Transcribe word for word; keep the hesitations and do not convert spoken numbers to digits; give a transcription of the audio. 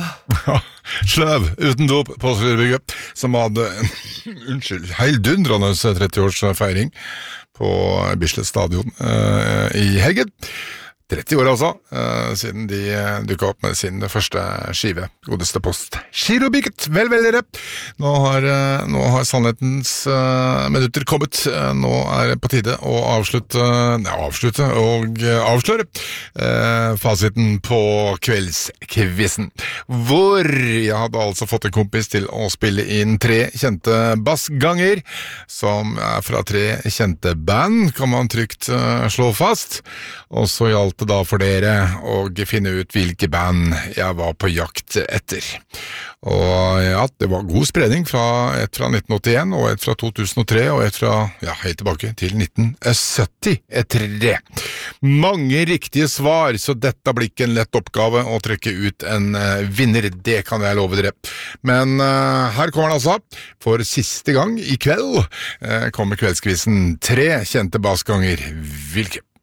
Ja, Sløv, uten dop på Slyrbygget, som hadde en, unnskyld, heildundrende tretti-årsfeiring på Bislett stadion uh, i helgen. tretti år altså, uh, siden de uh, dukket opp med sin første skive, godeste post. Slyrbygget, vel, vel dere. Nå har, uh, nå har sannhetens uh, minutter kommet. Uh, nå er det på tide å avslutte, uh, nei, avslutte og uh, avsløre uh, fasiten på kveldskvissen. Hvor jeg hadde altså fått en kompis til å spille inn tre kjente bassganger, som er fra tre kjente band, kan man trygt uh, slå fast. Og så gjaldt det da for dere å finne ut hvilke band jeg var på jakt etter. Og ja, det var god spredning fra et fra nitten åttien og et fra to tusen og tre og et fra, ja, helt tilbake til nitten sytti-tre. Mange riktige svar, så dette blir ikke en lett oppgave å trekke ut en uh, vinner, det kan jeg love dere. Men uh, her kommer den altså, for siste gang i kveld uh, kommer kveldskvisen tre kjente bassganger. Hvilke?